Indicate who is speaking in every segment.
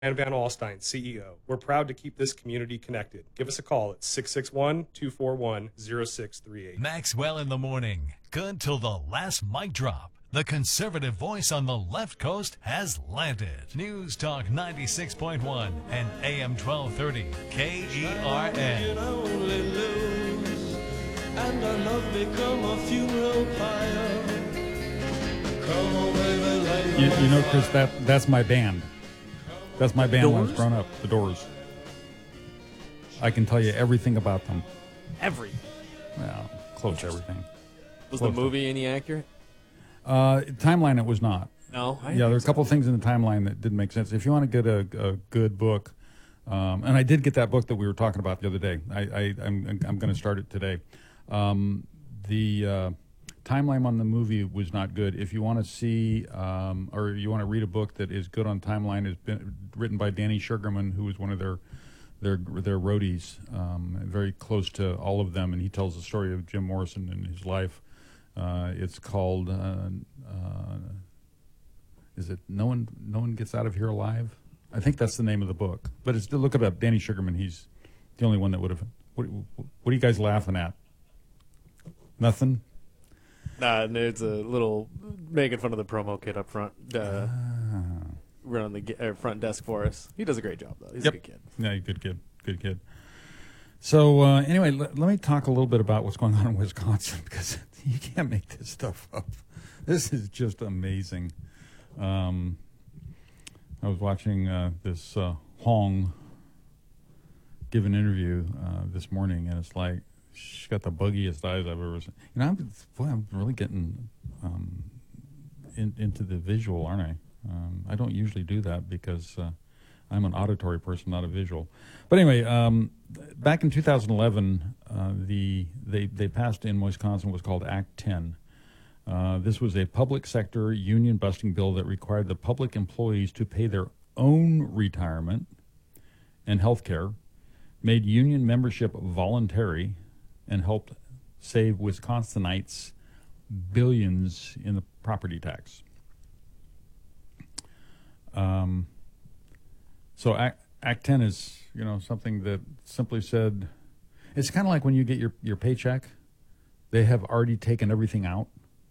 Speaker 1: Van Alstyne, CEO. We're proud to keep this community connected. Give us a call at 661-241-0638.
Speaker 2: Maxwell in the morning. Good till the last mic drop. The conservative voice on the left coast has landed. News Talk 96.1 and AM 1230 KERN.
Speaker 3: And our love become a funeral pyre. Come on, baby,
Speaker 4: You know, Chris, that's my band. That's my band when I was growing up, The Doors. I can tell you everything about them. Well, close to everything.
Speaker 5: Was the movie any accurate?
Speaker 4: Timeline, it was not.
Speaker 5: No?
Speaker 4: There are a couple of things in the timeline that didn't make sense. If you want to get a good book, and I did get that book that we were talking about the other day. I'm going to start it today. The timeline on the movie was not good. If you want to see or you want to read a book that is good on timeline, it's been written by Danny Sugarman, who was one of their roadies, very close to all of them, and he tells the story of Jim Morrison and his life. It's called is it No One Gets Out of Here Alive? I think that's the name of the book. But look it up. Danny Sugarman. He's the only one that would have. What are you guys laughing at? Nothing.
Speaker 5: Nah, it's a little making fun of the promo kid up front, running the front desk for us. He does a great job, though. He's a good kid.
Speaker 4: Yeah, good kid. So anyway, let me talk a little bit about what's going on in Wisconsin, because you can't make this stuff up. This is just amazing. I was watching this Hong give an interview this morning, and it's like, she's got the buggiest eyes I've ever seen. You know, I'm really getting into the visual, aren't I? I don't usually do that because I'm an auditory person, not a visual. But anyway, back in 2011, they passed in Wisconsin what's called Act 10. This was a public sector union busting bill that required the public employees to pay their own retirement and health care, made union membership voluntary, and helped save Wisconsinites billions in the property tax. So Act 10 is, something that simply said, it's kind of like when you get your paycheck, they have already taken everything out.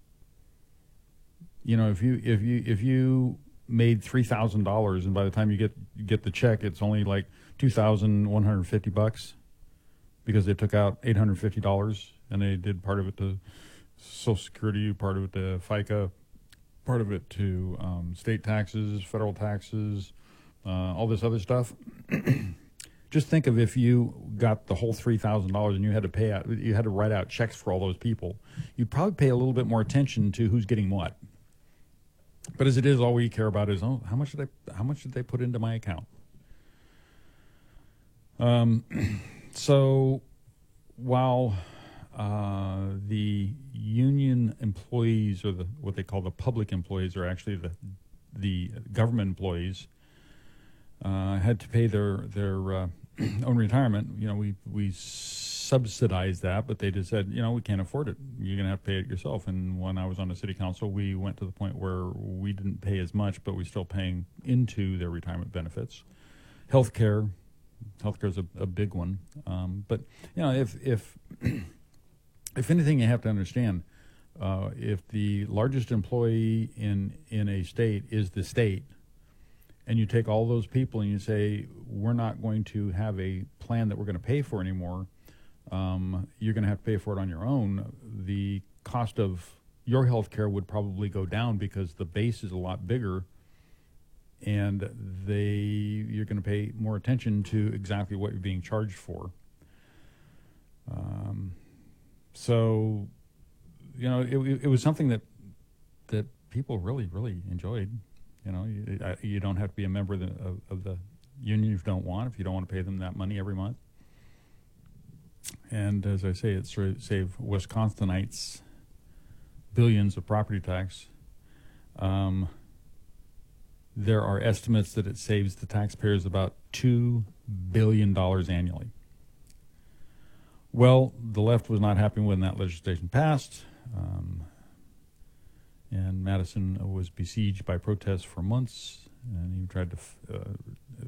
Speaker 4: If you made $3,000 and by the time you get the check, it's only like $2,150 because they took out $850 and they did part of it to Social Security, part of it to FICA, part of it to state taxes, federal taxes, all this other stuff. Just think of if you got the whole $3,000 and you had to write out checks for all those people. You'd probably pay a little bit more attention to who's getting what. But as it is, all we care about is, how much did they put into my account? So while the union employees, or what they call the public employees, are actually the government employees, had to pay their own retirement. We subsidized that, but they just said, we can't afford it. You're going to have to pay it yourself. And when I was on the city council, we went to the point where we didn't pay as much, but we're still paying into their retirement benefits. Healthcare is a big one. But if anything, you have to understand, if the largest employee in a state is the state, and you take all those people and you say, we're not going to have a plan that we're going to pay for anymore, you're going to have to pay for it on your own. The cost of your health care would probably go down because the base is a lot bigger, and you're going to pay more attention to exactly what you're being charged for. So, it was something that people really, really enjoyed. You don't have to be a member of the union if you don't want to pay them that money every month. And as I say, it saved Wisconsinites billions of property tax. There are estimates that it saves the taxpayers about $2 billion annually. Well, the left was not happy when that legislation passed. And Madison was besieged by protests for months, and he tried to